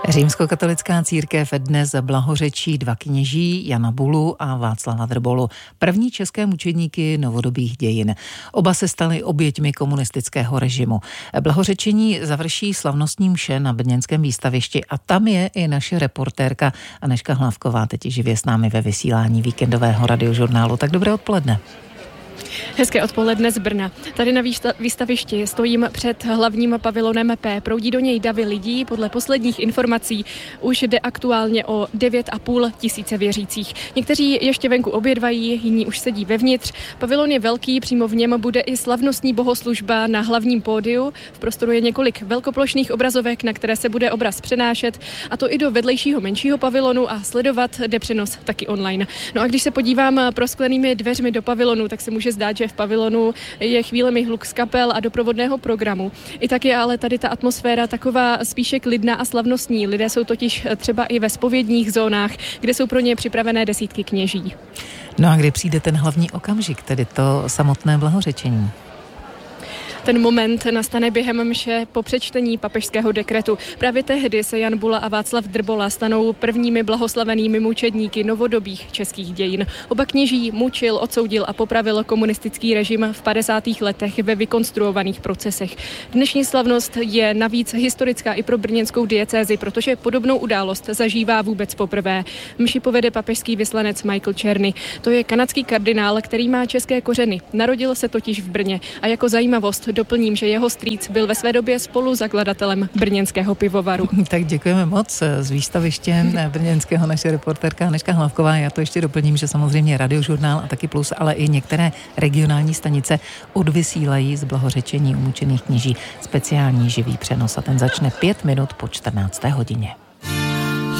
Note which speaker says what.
Speaker 1: Římskokatolická církev dnes blahořečí dva kněží, Jana Bulu a Václava Drbolu, první české mučedníky novodobých dějin. Oba se stali oběťmi komunistického režimu. Blahořečení završí slavnostní mše na brněnském výstavišti a tam je i naše reportérka Anežka Hlávková, teď živě s námi ve vysílání víkendového radiožurnálu. Tak dobré odpoledne.
Speaker 2: Hezké odpoledne z Brna. Tady na výstavišti stojím před hlavním pavilonem P. Proudí do něj davy lidí. Podle posledních informací už jde aktuálně o 9,5 tisíce věřících. Někteří ještě venku obědvají, jiní už sedí vevnitř. Pavilon je velký, přímo v něm bude i slavnostní bohoslužba na hlavním pódiu. V prostoru je několik velkoplošných obrazovek, na které se bude obraz přenášet, a to i do vedlejšího menšího pavilonu, a sledovat jde přenos taky online. No a když se podívám prosklenými dveřmi do pavilonu, tak se může zdát, že v pavilonu je chvílemi hluk z kapel a doprovodného programu. I tak je ale tady ta atmosféra taková spíše klidná a slavnostní. Lidé jsou totiž třeba i ve zpovědních zónách, kde jsou pro ně připravené desítky kněží.
Speaker 1: No a kdy přijde ten hlavní okamžik, tedy to samotné blahořečení?
Speaker 2: Ten moment nastane během mše po přečtení papežského dekretu. Právě tehdy se Jan Bula a Václav Drbola stanou prvními blahoslavenými mučedníky novodobých českých dějin. Oba kněží mučil, odsoudil a popravil komunistický režim v 50. letech ve vykonstruovaných procesech. Dnešní slavnost je navíc historická i pro brněnskou diecézi, protože podobnou událost zažívá vůbec poprvé. Mši povede papežský vyslanec Michael Czerny. To je kanadský kardinál, který má české kořeny. Narodil se totiž v Brně a jako zajímavost doplním, že jeho strýc byl ve své době spoluzakladatelem brněnského pivovaru.
Speaker 1: Tak děkujeme moc z výstaviště brněnského naše reportérka Anežka Hlávková. Já to ještě doplním, že samozřejmě radiožurnál a taky Plus, ale i některé regionální stanice odvysílají z blahořečení umučených kněží speciální živý přenos a ten začne 5 minut po 14. hodině.